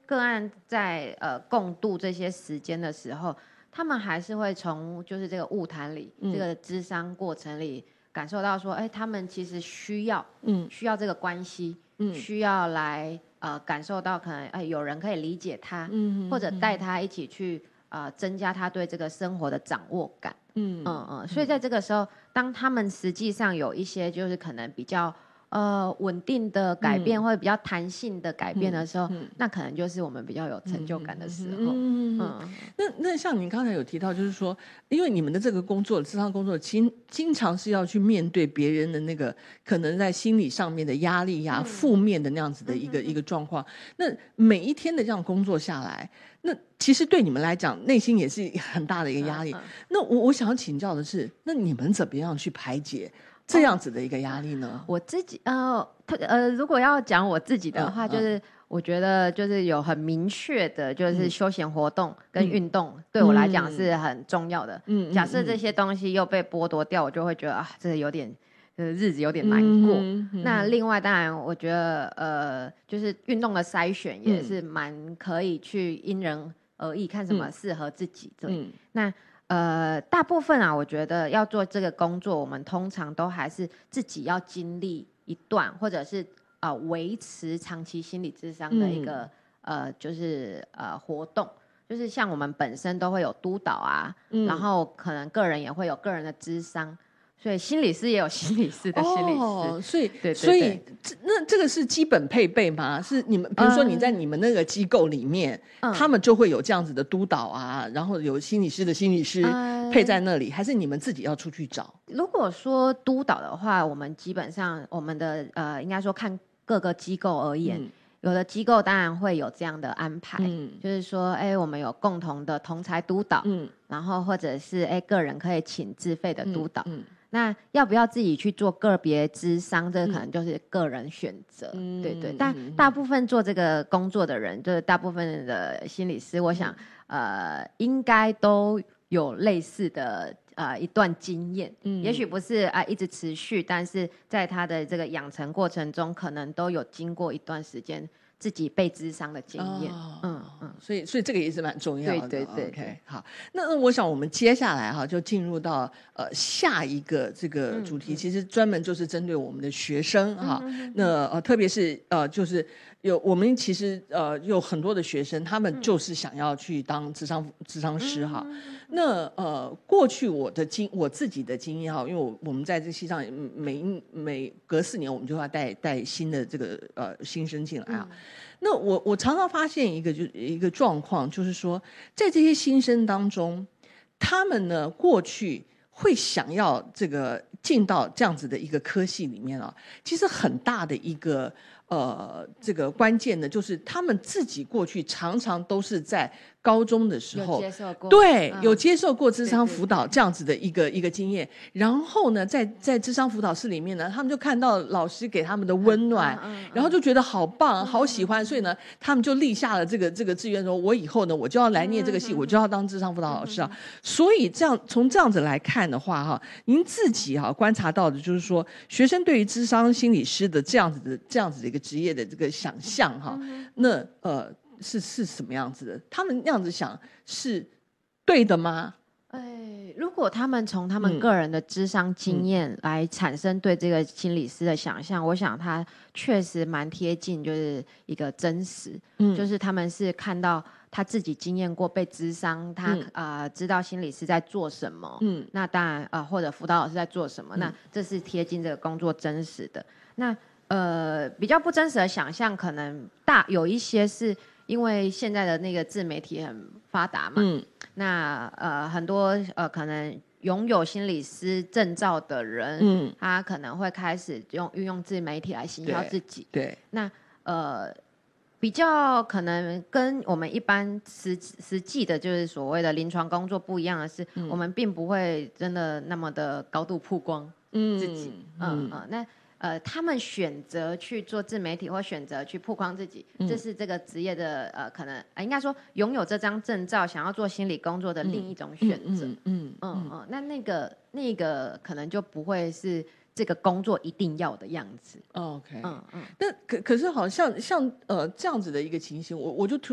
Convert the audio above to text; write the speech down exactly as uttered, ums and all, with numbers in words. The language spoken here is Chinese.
个案在呃共度这些时间的时候，他们还是会从就是这个晤谈里、嗯、这个咨商过程里感受到说，哎，他们其实需要，嗯，需要这个关系，嗯，需要来呃感受到可能哎有人可以理解他，嗯，或者带他一起去呃增加他对这个生活的掌握感，嗯嗯嗯，所以在这个时候，当他们实际上有一些就是可能比较。呃，稳定的改变、嗯、或者比较弹性的改变的时候、嗯嗯，那可能就是我们比较有成就感的时候。嗯嗯嗯，那那像您刚才有提到，就是说，因为你们的这个工作，咨商工作，经经常是要去面对别人的那个可能在心理上面的压力呀、啊嗯、负面的那样子的一个、嗯、一个状况。那每一天的这样工作下来，那其实对你们来讲，内心也是很大的一个压力。嗯嗯、那我我想要请教的是，那你们怎么样去排解？这样子的一个压力呢？ 哦、我自己呃呃，如果要讲我自己的话，嗯嗯、就是我觉得就是有很明确的，就是休闲活动跟运动、嗯、对我来讲是很重要的。嗯，假设这些东西又被剥夺掉，我就会觉得啊，这个有点呃日子有点难过。嗯嗯、那另外当然，我觉得呃，就是运动的筛选也是蛮可以去因人而异，看什么适合自己。对，嗯、那。呃，大部分啊，我觉得要做这个工作，我们通常都还是自己要经历一段，或者是呃维持长期心理諮商的一个、嗯、呃，就是呃活动，就是像我们本身都会有督导啊，嗯、然后可能个人也会有个人的諮商。所以心理师也有心理师的心理师， 哦、所以对对对， 所以那这个是基本配备吗？是你们比如说你在你们那个机构里面、嗯，他们就会有这样子的督导啊，然后有心理师的心理师配在那里，嗯、还是你们自己要出去找？ 如果说督导的话，我们基本上我们的呃，应该说看各个机构而言。嗯，有的机构当然会有这样的安排，嗯、就是说，哎，我们有共同的同侪督导，嗯、然后或者是哎个人可以请自费的督导，嗯嗯、那要不要自己去做个别諮商，这个可能就是个人选择，嗯、对对。但大部分做这个工作的人，就是大部分的心理师，我想，嗯、呃，应该都有类似的。呃，一段经验，嗯、也许不是啊、呃、一直持续，但是在他的这个养成过程中，可能都有经过一段时间自己被諮商的经验。哦、嗯嗯， 所以所以这个也是蛮重要的。 对对对 ，OK， 好，那那我想我们接下来哈就进入到呃下一个这个主题，嗯、其实专门就是针对我们的学生哈，嗯、那呃特别是呃就是有我们其实呃有很多的学生，他们就是想要去当諮商諮商师哈。嗯那呃，过去我的经我自己的经验哈，因为我我们在这系上每每隔四年我们就要带带新的这个呃新生进来啊。嗯、那我我常常发现一个就一个状况，就是说在这些新生当中，他们呢过去会想要这个进到这样子的一个科系里面啊，其实很大的一个呃这个关键呢，就是他们自己过去常常都是在高中的时候有接受过， 对、嗯、有接受过諮商辅導這樣子的一個一個經驗，然後呢在在諮商輔導室裡面呢，他們就看到老師給他們的溫暖、嗯嗯、然後就覺得好棒、嗯、好喜歡、嗯、所以呢他們就立下了這個這個志願，說我以後呢我就要來念這個系、嗯、我就要當諮商輔導老師啊、嗯、所以這樣從這樣子來看的話哈，您自己哈觀察到的就是說學生對於諮商心理師的這樣子的這樣子的一個職業的這個想象哈、嗯、那呃是是什麼樣子的？他們那樣子想是對的嗎？ 哎，如果他們從他們個人的諮商經驗來產生對這個心理師的想象、嗯、我想他確實蠻貼近就是一個真實、嗯、就是他們是看到他自己經驗過被諮商，他、嗯呃、知道心理師在做什麼、嗯、那當然、呃、或者輔導老師在做什麼、嗯、那這是貼近這個工作真實的。那呃，比較不真實的想象可能大有一些是因為現在的那個自媒體很發達嘛，嗯，那呃很多呃可能擁有心理師證照的人，嗯，他可能會開始用運用自媒體來行銷自己， 對，對那呃比較可能跟我們一般實實際的，就是所謂的臨床工作不一樣的是，嗯、我們並不會真的那麼的高度曝光自己，嗯嗯，嗯嗯那。呃，他們選擇去做自媒體或選擇去曝光自己，嗯、這是這個職業的呃，可能、呃、應該說擁有這張證照，想要做心理工作的另一種選擇。嗯嗯嗯嗯，嗯，那那個那個可能就不會是這個工作一定要的樣子。 OK，嗯嗯，但可可是好像像呃這樣子的一個情形，我我就突